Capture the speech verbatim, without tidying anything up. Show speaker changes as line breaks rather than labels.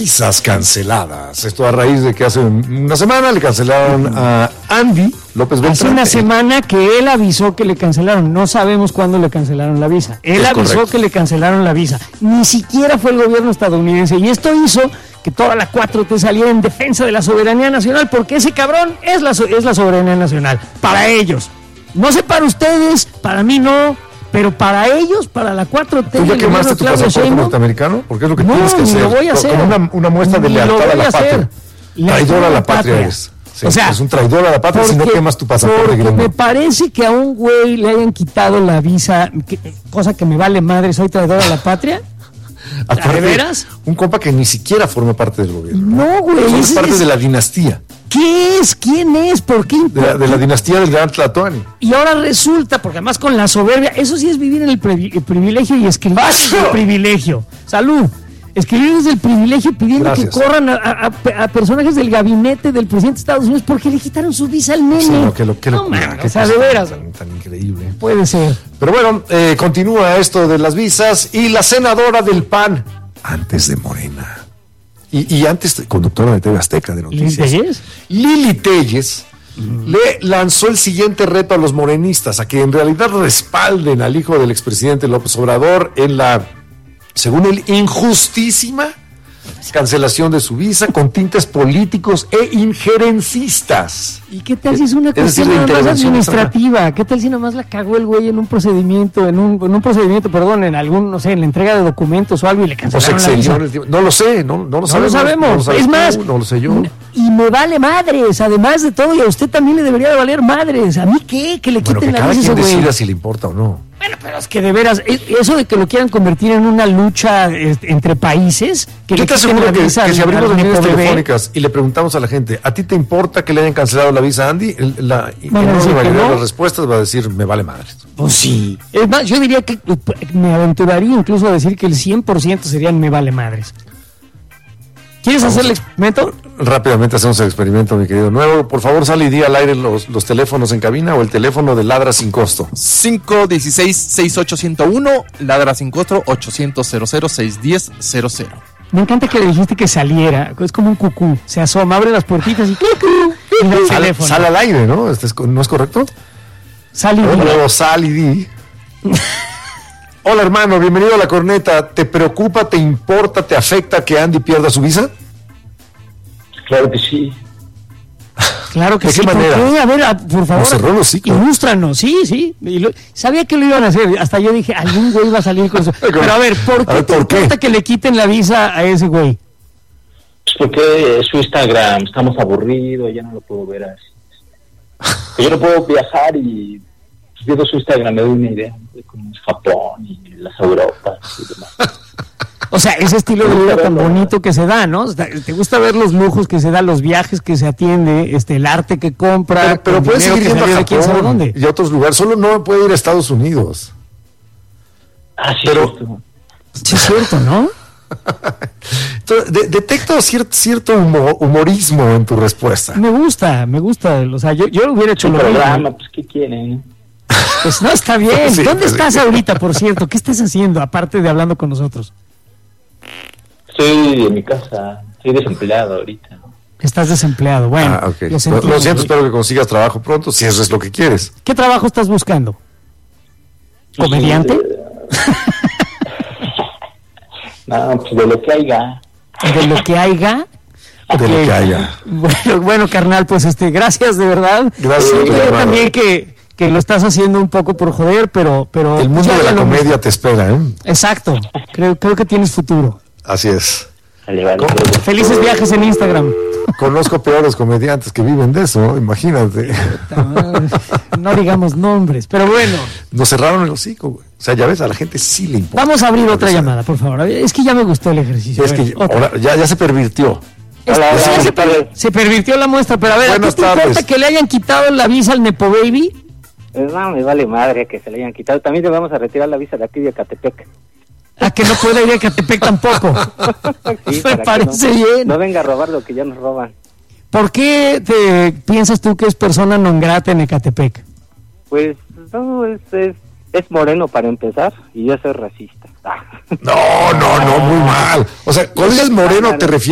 visas canceladas. Esto a raíz de que hace una semana le cancelaron a Andy López Beltrán.
Hace una semana que él avisó que le cancelaron. No sabemos cuándo le cancelaron la visa. Él
Es
avisó
correcto.
que le cancelaron la visa. Ni siquiera fue el gobierno estadounidense. Y esto hizo que toda la cuatro T saliera en defensa de la soberanía nacional, porque ese cabrón es la, so- es la soberanía nacional. Para ellos. No sé para ustedes, para mí no. Pero para ellos, para la cuatro T...
¿Tú ya
el
quemaste
gobierno
tu
Claudio
pasaporte
Sheinbaum,
norteamericano? Porque es lo que
no,
tienes que
ni
hacer.
lo voy a hacer.
Como una, una muestra de
Ni
lealtad
lo
a
voy
la
a
patria.
hacer.
Traidor a la patria eres. Sí,
o sea,
es un traidor a la patria si no
porque-
quemas tu pasaporte
porque
gringo.
me parece que a un güey le hayan quitado la visa, que- cosa que me vale madre, soy traidor a la patria.
Aparte,
¿De veras?
Un compa que ni siquiera forma parte del gobierno.
No, güey.
Es
ese
parte
es-
de la dinastía.
¿Qué es? ¿Quién es? ¿Por qué?
De la, de la dinastía del gran Tlatoani.
Y ahora resulta, porque además con la soberbia, eso sí es vivir en el, privi- el privilegio y escribir desde el privilegio. Salud. Escribir desde el privilegio pidiendo
Gracias.
que corran a, a- a- a personajes del gabinete del presidente de Estados Unidos porque le quitaron su visa al nene.
Sí, no, que lo, que
no,
lo,
man,
qué
o sea,
cosa
de veras.
Tan, tan increíble.
Puede ser.
Pero bueno, eh, continúa esto de las visas y la senadora del P A N, antes de Morena, y, y antes conductora de T V Azteca de noticias,
¿Lili Telles?
Lili Telles, le lanzó el siguiente reto a los morenistas, a que en realidad respalden al hijo del expresidente López Obrador en la, según él, injustísima cancelación de su visa con tintes políticos e injerencistas.
¿Y qué tal si es una
Es decir,
cuestión
la
nada más
intervención
administrativa? ¿Qué tal si nomás la cagó el güey en un procedimiento, en un, en un procedimiento, perdón, en algún, no sé, en la entrega de documentos o algo y le
O se
cancelaron la
excedió
visa?
en el tiempo. No lo sé, no, no lo
No
sabemos.
lo sabemos.
no lo sabes
Es
tú,
más,
no lo sé yo.
y me vale madres, además de todo, y a usted también le debería de valer madres. ¿A mí qué? Que le
Bueno,
quiten
que
la
cada
visa a
quien
ese güey.
decida si le importa o no.
Bueno, pero es que de veras, e- eso de que lo quieran convertir en una lucha este, entre países, que
Yo
le
te
quiten
aseguro
la
que,
visa
que si
al-
abrimos
al
las líneas
nepo bebé.
telefónicas y le preguntamos a la gente, ¿a ti te importa que le hayan cancelado la visa a Andy? El- La
Van a
enorme
decir que
mayoría de
no.
las respuestas va a decir, me vale madre.
Pues sí. Es más, yo diría que eh, me aventuraría incluso a decir que el cien por ciento serían me vale madres. ¿Quieres hacer el experimento?
Rápidamente hacemos el experimento, mi querido Nuevo. Por favor, sale y di al aire los, los teléfonos en cabina o el teléfono de Ladra sin costo.
cinco uno seis, seis ocho cero uno, ladra sin costo, ochocientos cero cero, seis uno cero cero cero.
Me encanta que le dijiste que saliera. Es como un cucú. Se asoma, abre las puertitas y... y da el
Sale,
teléfono.
sale al aire, ¿no? Este es- ¿No es correcto?
Sale y
Bueno,
diga.
luego sal y di. Hola, hermano, bienvenido a La Corneta. ¿Te preocupa, te importa, te afecta que Andy pierda su visa?
Claro que sí.
Claro que
¿De
sí.
qué
¿Por
manera?
qué? A ver, a- por favor.
Nos cerró el hocico.
Ilústranos, sí, sí. Y lo- sabía que lo iban a hacer. Hasta yo dije, algún güey va a salir con eso. Pero a ver, ¿por qué
A ver,
te
¿por qué?
importa que le quiten la visa a ese güey?
Pues porque su Instagram estamos aburridos, ya no lo puedo ver así. Yo no puedo viajar y pues, viendo su Instagram me doy una idea de cómo es Japón y las Europas y demás.
O sea, ese estilo de vida tan bonito que se da, ¿no? O sea, ¿te gusta ver los lujos que se da, los viajes que se atiende, este, el arte que compra?
Pero, pero
el
puede
dinero
seguir
que
yendo
salió
a
de quién sabe
Japón
dónde?
y a otros lugares. Solo no puede ir a Estados Unidos.
Ah, sí,
Pero-
justo.
Sí, es cierto, ¿no?
Entonces, de- detecto cierto, cierto humo- humorismo en tu respuesta.
Me gusta, me gusta. O sea, yo, yo hubiera hecho
Su
lo mismo.
programa, pues ¿qué quieren?
Pues no, está bien.
Sí,
¿Dónde
pues,
estás
sí.
ahorita, por cierto? ¿Qué estás haciendo, aparte de hablando con nosotros?
Estoy en mi casa, estoy desempleado ahorita.
Estás desempleado. Bueno,
Ah, ok.
lo
Lo,
sentimos.
lo siento, espero que consigas trabajo pronto, si eso es lo que quieres.
¿Qué trabajo estás buscando? ¿Comediante?
No, pues de lo que haya.
¿De lo que haya?
De lo
Ok.
que haya.
Bueno, bueno, carnal, pues este, gracias de verdad.
Gracias,
Eh, creo
hermano.
también que, que lo estás haciendo un poco por joder, pero... pero
El mundo
ya
de la
lo-
comedia te espera, ¿eh?
Exacto. Creo, creo que tienes futuro.
Así es.
Vale, vale.
Felices viajes en Instagram.
Conozco peores comediantes que viven de eso, imagínate.
No digamos nombres, pero bueno.
Nos cerraron el hocico, güey. O sea, ya ves, a la gente sí le importa.
Vamos a abrir otra
O sea,
llamada, por favor. Es que ya me gustó el ejercicio.
Es
A ver,
que
otra.
ahora ya, ya se pervirtió.
Es-
Hola,
sí,
hola,
se,
buenas tardes.
se pervirtió la muestra, pero a ver, ¿a ti
Buenas
te importa
tardes.
que le hayan quitado la visa al Nepo Baby?
Pues no, me vale madre que se le hayan quitado. También le vamos a retirar la visa de aquí de Catepec.
A que no pueda ir a Catepec tampoco.
Sí,
Me
para que
parece
no,
bien.
No venga a robar lo que ya nos roban.
¿Por qué te piensas tú que es persona non grata en Ecatepec?
Pues no, es, es, es moreno para empezar y yo soy racista. Ah.
No, no, no, muy mal. O sea, ¿cuál es el moreno te refieres?